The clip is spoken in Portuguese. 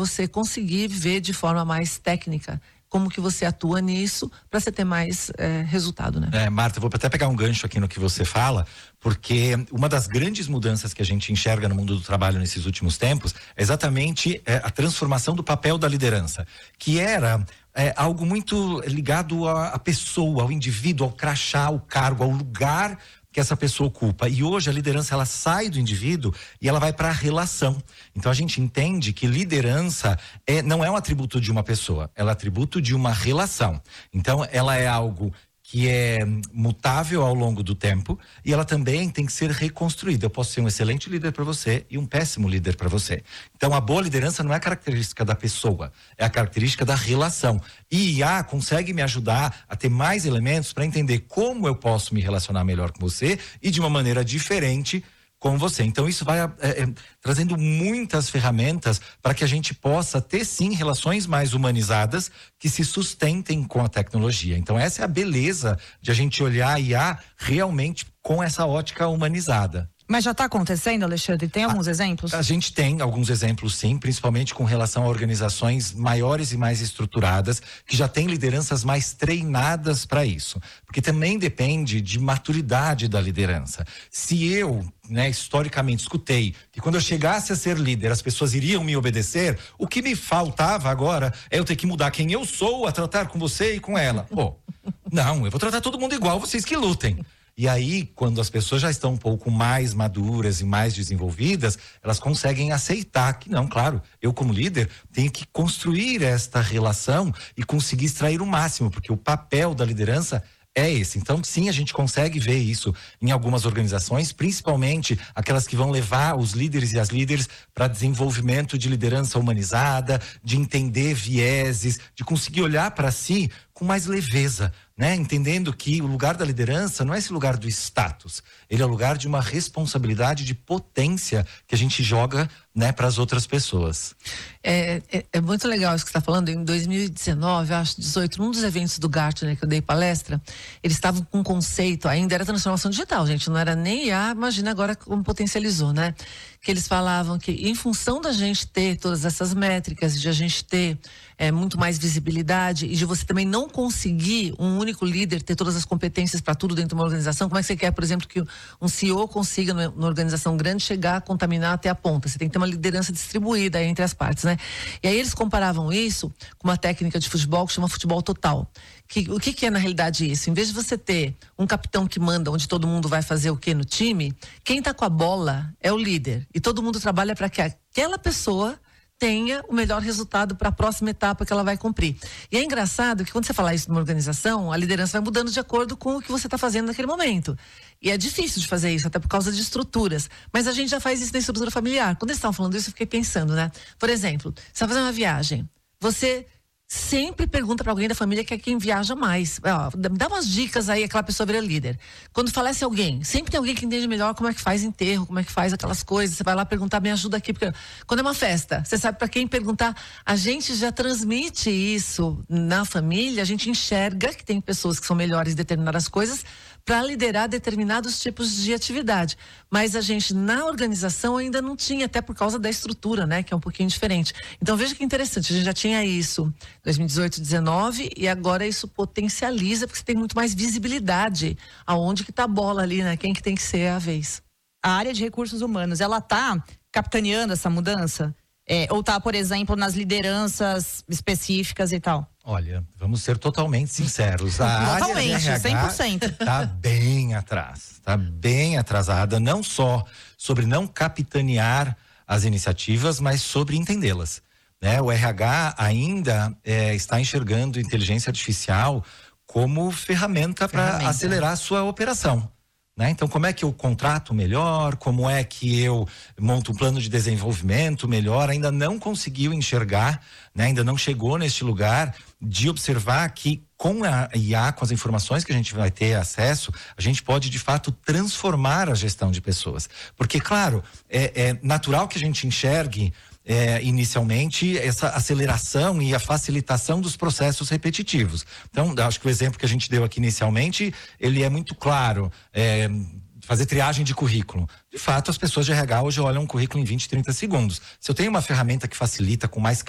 você conseguir ver de forma mais técnica como que você atua nisso para você ter mais resultado, né? Marta, eu vou até pegar um gancho aqui no que você fala, porque uma das grandes mudanças que a gente enxerga no mundo do trabalho nesses últimos tempos é exatamente a transformação do papel da liderança, que era algo muito ligado à pessoa, ao indivíduo, ao crachá, ao cargo, ao lugar que essa pessoa ocupa. E hoje a liderança, ela sai do indivíduo e ela vai para a relação. Então a gente entende que liderança não é um atributo de uma pessoa, ela é atributo de uma relação. Então ela é algo que é mutável ao longo do tempo e ela também tem que ser reconstruída. Eu posso ser um excelente líder para você e um péssimo líder para você. Então a boa liderança não é a característica da pessoa, é a característica da relação. E IA consegue me ajudar a ter mais elementos para entender como eu posso me relacionar melhor com você e de uma maneira diferente com você. Então isso vai trazendo muitas ferramentas para que a gente possa ter sim relações mais humanizadas que se sustentem com a tecnologia. Então essa é a beleza de a gente olhar a IA realmente com essa ótica humanizada. Mas já está acontecendo, Alexandre? Tem alguns exemplos? A gente tem alguns exemplos, sim, principalmente com relação a organizações maiores e mais estruturadas, que já têm lideranças mais treinadas para isso. Porque também depende de maturidade da liderança. Se eu, historicamente, escutei que quando eu chegasse a ser líder, as pessoas iriam me obedecer, o que me faltava agora é eu ter que mudar quem eu sou a tratar com você e com ela. Não, eu vou tratar todo mundo igual, vocês que lutem. E aí, quando as pessoas já estão um pouco mais maduras e mais desenvolvidas, elas conseguem aceitar que não, claro, eu como líder tenho que construir esta relação e conseguir extrair o máximo, porque o papel da liderança é esse. Então, sim, a gente consegue ver isso em algumas organizações, principalmente aquelas que vão levar os líderes e as líderes para desenvolvimento de liderança humanizada, de entender vieses, de conseguir olhar para si com mais leveza, entendendo que o lugar da liderança não é esse lugar do status, ele é o lugar de uma responsabilidade de potência que a gente joga, para as outras pessoas. É muito legal isso que você está falando. Em 2019, acho 18, num dos eventos do Gartner que eu dei palestra, eles estavam com um conceito, ainda era transformação digital, gente, não era nem IA, imagina agora como potencializou, que eles falavam que em função da gente ter todas essas métricas, de a gente ter muito mais visibilidade e de você também não conseguir um único líder ter todas as competências para tudo dentro de uma organização, como é que você quer, por exemplo, que um CEO consiga numa organização grande chegar a contaminar até a ponta? Você tem que ter uma liderança distribuída entre as partes, E aí eles comparavam isso com uma técnica de futebol que chama futebol total. O que é na realidade isso? Em vez de você ter um capitão que manda onde todo mundo vai fazer o que no time, quem está com a bola é o líder. E todo mundo trabalha para que aquela pessoa tenha o melhor resultado para a próxima etapa que ela vai cumprir. E é engraçado que quando você fala isso numa organização, a liderança vai mudando de acordo com o que você está fazendo naquele momento. E é difícil de fazer isso, até por causa de estruturas. Mas a gente já faz isso na estrutura familiar. Quando eles estavam falando isso, eu fiquei pensando, Por exemplo, você vai fazer uma viagem, você sempre pergunta para alguém da família que é quem viaja mais. Dá umas dicas aí, aquela pessoa vira líder. Quando falece alguém, sempre tem alguém que entende melhor como é que faz enterro, como é que faz aquelas coisas. Você vai lá perguntar, me ajuda aqui. Porque quando é uma festa, você sabe para quem perguntar. A gente já transmite isso na família, a gente enxerga que tem pessoas que são melhores em determinadas coisas para liderar determinados tipos de atividade. Mas a gente, na organização, ainda não tinha, até por causa da estrutura, que é um pouquinho diferente. Então, veja que interessante, a gente já tinha isso em 2018, 2019, e agora isso potencializa, porque você tem muito mais visibilidade aonde que tá a bola ali, Quem que tem que ser a vez. A área de recursos humanos, ela tá capitaneando essa mudança? Ou tá, por exemplo, nas lideranças específicas e tal? Olha, vamos ser totalmente sinceros. A área de RH 100%. Está bem atrás, está bem atrasada, não só sobre não capitanear as iniciativas, mas sobre entendê-las. O RH ainda está enxergando inteligência artificial como ferramenta para acelerar a sua operação. Então, como é que eu contrato melhor? Como é que eu monto um plano de desenvolvimento melhor? Ainda não conseguiu enxergar, ainda não chegou neste lugar de observar que com a IA, com as informações que a gente vai ter acesso, a gente pode de fato transformar a gestão de pessoas. Porque, claro, é natural que a gente enxergue inicialmente essa aceleração e a facilitação dos processos repetitivos. Então, acho que o exemplo que a gente deu aqui inicialmente, ele é muito claro. Fazer triagem de currículo. De fato, as pessoas de RH hoje olham um currículo em 20, 30 segundos. Se eu tenho uma ferramenta que facilita com mais